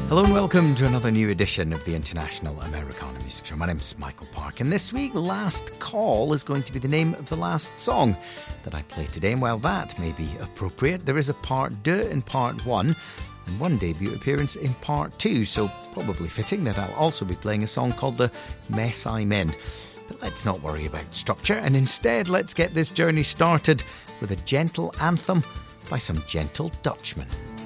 Hello and welcome to another new edition of the International Americana Music Show. My name is Michael Park, and this week, Last Call is going to be the name of the last song that I play today. And while that may be appropriate, there is a part 2 in part 1 and one debut appearance in part 2, so probably fitting that I'll also be playing a song called The Mess I'm In. But let's not worry about structure, and instead let's get this journey started with a gentle anthem by some gentle Dutchmen.